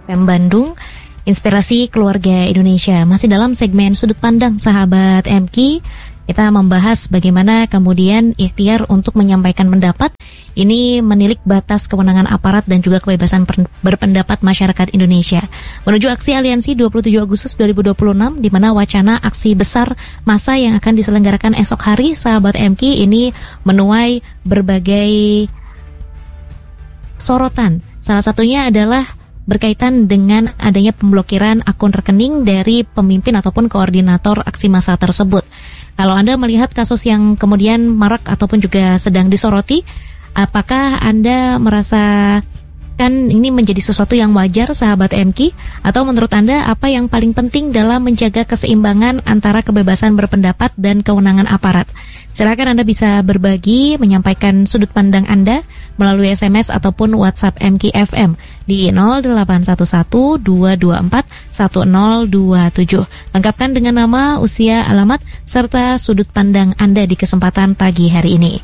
FM Bandung, Inspirasi Keluarga Indonesia. Masih dalam segmen Sudut Pandang Sahabat MK, kita membahas bagaimana kemudian ikhtiar untuk menyampaikan pendapat ini menilik batas kewenangan aparat dan juga kebebasan berpendapat masyarakat Indonesia. Menuju aksi Aliansi 27 Agustus 2026, di mana wacana aksi besar massa yang akan diselenggarakan esok hari, Sahabat MK, ini menuai berbagai sorotan. Salah satunya adalah berkaitan dengan adanya pemblokiran akun rekening dari pemimpin ataupun koordinator aksi massa tersebut. Kalau Anda melihat kasus yang kemudian marak ataupun juga sedang disoroti, apakah Anda merasakan ini menjadi sesuatu yang wajar, Sahabat MK? Atau menurut Anda apa yang paling penting dalam menjaga keseimbangan antara kebebasan berpendapat dan kewenangan aparat? Silakan Anda bisa berbagi, menyampaikan sudut pandang Anda melalui SMS ataupun WhatsApp MK FM di 0811-224-1027. Lengkapkan dengan nama, usia, alamat, serta sudut pandang Anda di kesempatan pagi hari ini.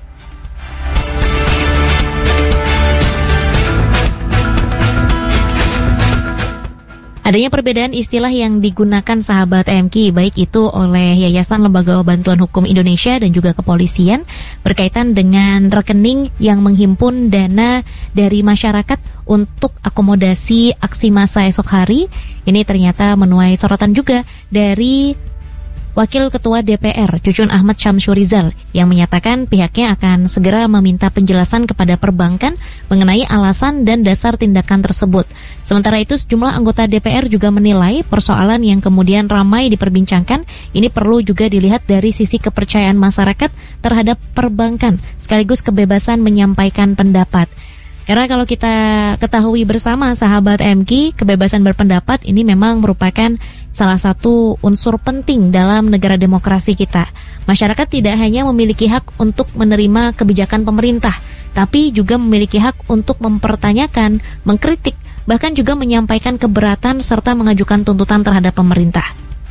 Adanya perbedaan istilah yang digunakan Sahabat MK, baik itu oleh Yayasan Lembaga Bantuan Hukum Indonesia dan juga kepolisian, berkaitan dengan rekening yang menghimpun dana dari masyarakat untuk akomodasi aksi massa esok hari. Ini ternyata menuai sorotan juga dari Wakil Ketua DPR Cucun Ahmad Syamsurizal yang menyatakan pihaknya akan segera meminta penjelasan kepada perbankan mengenai alasan dan dasar tindakan tersebut. Sementara itu, sejumlah anggota DPR juga menilai persoalan yang kemudian ramai diperbincangkan ini perlu juga dilihat dari sisi kepercayaan masyarakat terhadap perbankan sekaligus kebebasan menyampaikan pendapat. Karena kalau kita ketahui bersama, Sahabat MK, kebebasan berpendapat ini memang merupakan salah satu unsur penting dalam negara demokrasi kita. Masyarakat tidak hanya memiliki hak untuk menerima kebijakan pemerintah, tapi juga memiliki hak untuk mempertanyakan, mengkritik, bahkan juga menyampaikan keberatan serta mengajukan tuntutan terhadap pemerintah.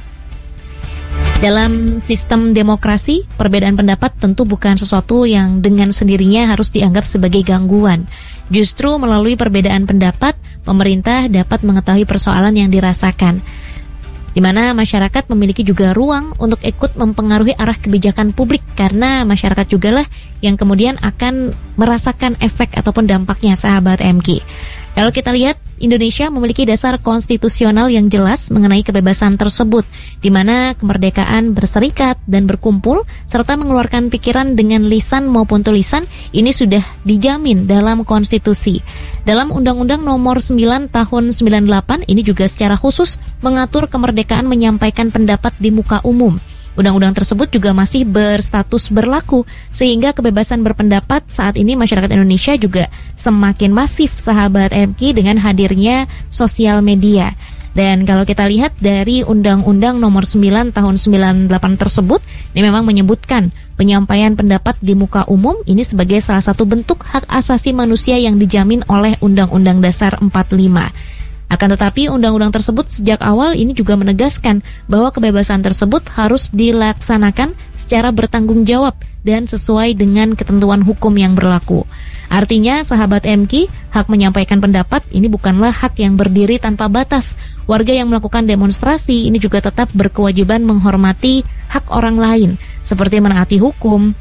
Dalam sistem demokrasi, perbedaan pendapat tentu bukan sesuatu yang dengan sendirinya harus dianggap sebagai gangguan. Justru melalui perbedaan pendapat, pemerintah dapat mengetahui persoalan yang dirasakan, di mana masyarakat memiliki juga ruang untuk ikut mempengaruhi arah kebijakan publik, karena masyarakat jugalah yang kemudian akan merasakan efek ataupun dampaknya, Sahabat MK. Kalau kita lihat, Indonesia memiliki dasar konstitusional yang jelas mengenai kebebasan tersebut, di mana kemerdekaan berserikat dan berkumpul serta mengeluarkan pikiran dengan lisan maupun tulisan ini sudah dijamin dalam konstitusi. Dalam Undang-Undang Nomor 9 Tahun 98 ini juga secara khusus mengatur kemerdekaan menyampaikan pendapat di muka umum. Undang-undang tersebut juga masih berstatus berlaku, sehingga kebebasan berpendapat saat ini masyarakat Indonesia juga semakin masif, Sahabat MK, dengan hadirnya sosial media. Dan kalau kita lihat dari Undang-Undang Nomor 9 Tahun 98 tersebut, ini memang menyebutkan penyampaian pendapat di muka umum ini sebagai salah satu bentuk hak asasi manusia yang dijamin oleh Undang-Undang Dasar 45. Akan tetapi undang-undang tersebut sejak awal ini juga menegaskan bahwa kebebasan tersebut harus dilaksanakan secara bertanggung jawab dan sesuai dengan ketentuan hukum yang berlaku. Artinya, Sahabat MK, hak menyampaikan pendapat ini bukanlah hak yang berdiri tanpa batas. Warga yang melakukan demonstrasi ini juga tetap berkewajiban menghormati hak orang lain, seperti menaati hukum,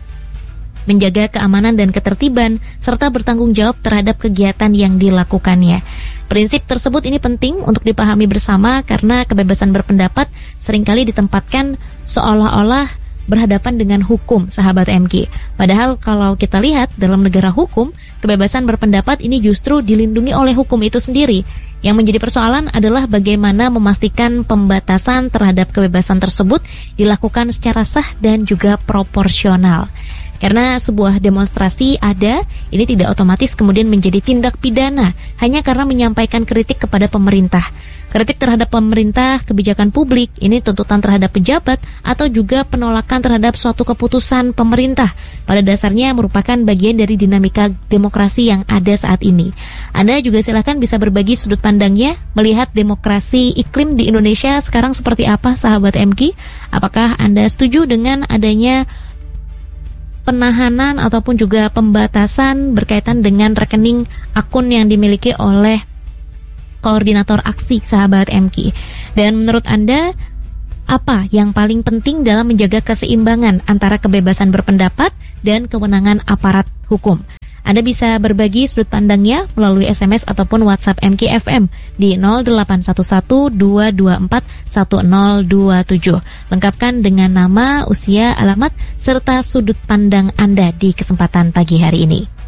menjaga keamanan dan ketertiban, serta bertanggung jawab terhadap kegiatan yang dilakukannya. Prinsip tersebut ini penting untuk dipahami bersama karena kebebasan berpendapat seringkali ditempatkan seolah-olah berhadapan dengan hukum, Sahabat MK. Padahal kalau kita lihat dalam negara hukum, kebebasan berpendapat ini justru dilindungi oleh hukum itu sendiri. Yang menjadi persoalan adalah bagaimana memastikan pembatasan terhadap kebebasan tersebut dilakukan secara sah dan juga proporsional. Karena sebuah demonstrasi ini tidak otomatis kemudian menjadi tindak pidana hanya karena menyampaikan kritik kepada pemerintah. Kritik terhadap pemerintah, kebijakan publik, ini tuntutan terhadap pejabat atau juga penolakan terhadap suatu keputusan pemerintah. Pada dasarnya merupakan bagian dari dinamika demokrasi yang ada saat ini. Anda juga silakan bisa berbagi sudut pandangnya melihat demokrasi iklim di Indonesia sekarang seperti apa, Sahabat MK. Apakah Anda setuju dengan adanya penahanan ataupun juga pembatasan berkaitan dengan rekening akun yang dimiliki oleh Koordinator Aksi Sahabat MK. Dan menurut Anda, apa yang paling penting dalam menjaga keseimbangan antara kebebasan berpendapat dan kewenangan aparat hukum? Anda bisa berbagi sudut pandangnya melalui SMS ataupun WhatsApp MKFM di 0811-224-1027. Lengkapkan dengan nama, usia, alamat, serta sudut pandang Anda di kesempatan pagi hari ini.